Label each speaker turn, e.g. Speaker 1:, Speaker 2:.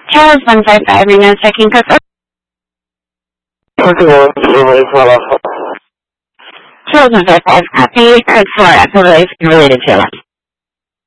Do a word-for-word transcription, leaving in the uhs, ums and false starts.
Speaker 1: Charles one five five, Reno, checking code. Charles one five five, copy, code four, related to